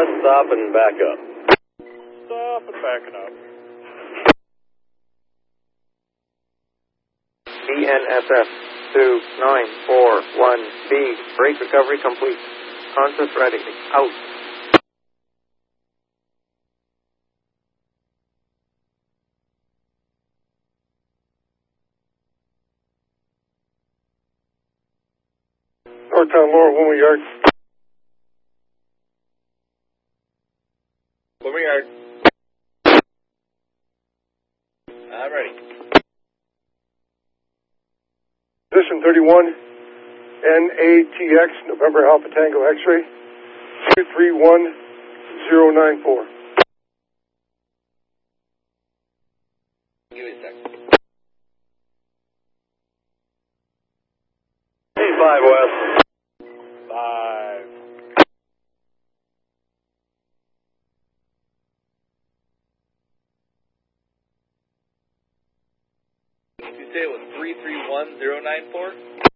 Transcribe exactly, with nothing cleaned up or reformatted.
one, stop and back up. Stop and backing up. B N S S two nine four one B, brake recovery complete. Conscious ready. Out. Northtown Lower, Woolman Yard. Woolman Yard. I'm ready. Position thirty-one, N A T X, November Alpha Tango X-ray, two three one zero nine four. Give me a second. Hey, five West. Five. Did you say it was three three one zero nine four?